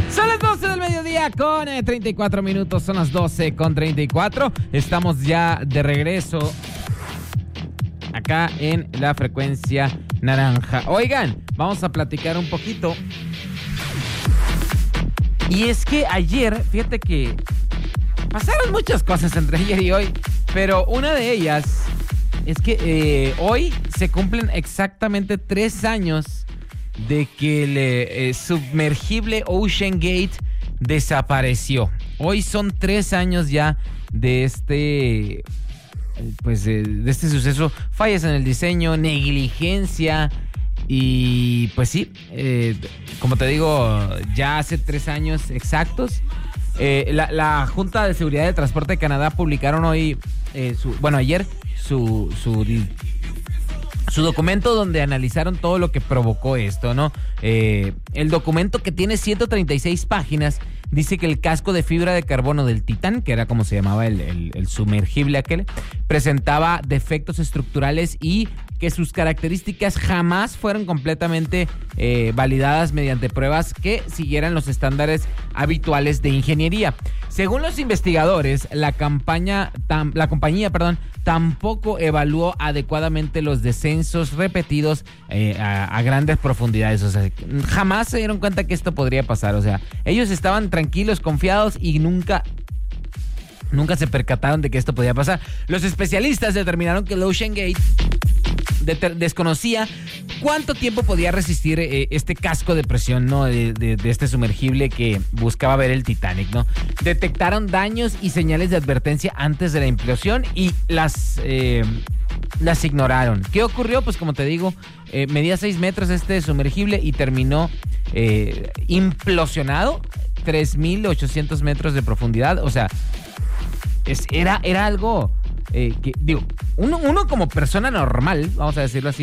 Son las 12 del mediodía con 34 minutos, son las 12 con 34. Estamos ya de regreso acá en la frecuencia naranja. Oigan, vamos a platicar un poquito. Y es que ayer, fíjate que pasaron muchas cosas entre ayer y hoy, pero una de ellas es que hoy se cumplen exactamente 3 años de que el sumergible Ocean Gate desapareció. Hoy son 3 años ya de este suceso. Fallas en el diseño, negligencia y pues sí, como te digo, ya hace 3 años exactos. La Junta de Seguridad del Transporte de Canadá publicaron hoy, ayer, su documento donde analizaron todo lo que provocó esto, ¿no? El documento, que tiene 136 páginas, dice que el casco de fibra de carbono del Titán, que era como se llamaba el sumergible aquel, presentaba defectos estructurales y que sus características jamás fueron completamente validadas mediante pruebas que siguieran los estándares habituales de ingeniería. Según los investigadores, la compañía tampoco evaluó adecuadamente los descensos repetidos a grandes profundidades. O sea, jamás se dieron cuenta que esto podría pasar. O sea, ellos estaban tranquilos, confiados y nunca se percataron de que esto podía pasar. Los especialistas determinaron que el Ocean Gate desconocía cuánto tiempo podía resistir este casco de presión, ¿no? de este sumergible que buscaba ver el Titanic, ¿no? Detectaron daños y señales de advertencia antes de la implosión y las ignoraron. ¿Qué ocurrió? Pues como te digo, medía 6 metros este sumergible y terminó implosionado, 3,800 metros de profundidad. O sea, era algo que, digo, uno como persona normal, vamos a decirlo así,